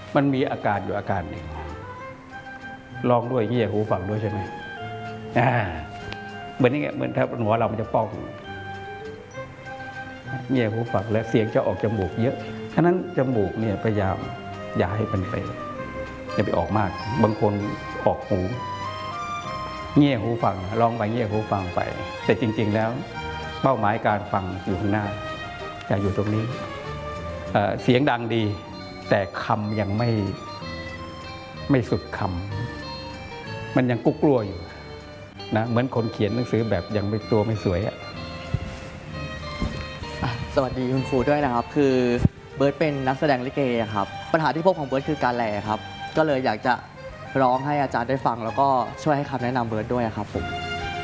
มันมีอาการอยู่อาการหนึ่งลองด้วยเงี่ยหูฟังด้วยใช่ไหมเหมือนนี่ไงเหมือนถ้าหัวเรามันจะป้องเงี่ยหูฟังและเสียงจะออกจมูกเยอะฉะนั้นจมูกเนี่ยพยายามอย่าให้มันไปอย่าไปออกมากบางคนออกหูเงี่ยหูฟังลองไปเงี่ยหูฟังไปแต่จริงๆแล้วเป้าหมายการฟังอยู่ข้างหน้าอย่าอยู่ตรงนี้เสียงดังดีแต่คำยังไม่สุดคำมันยังกุ๊กกลัวอยู่นะเหมือนคนเขียนหนังสือแบบยังไม่ตัวไม่สวยอะสวัสดีคุณครูด้วยนะครับคือเบิร์ตเป็นนักแสดงลิเกครับปัญหาที่พบของเบิร์ตคือการแหล่ครับก็เลยอยากจะร้องให้อาจารย์ได้ฟังแล้วก็ช่วยให้คำแนะนำเบิร์ตด้วยครับผม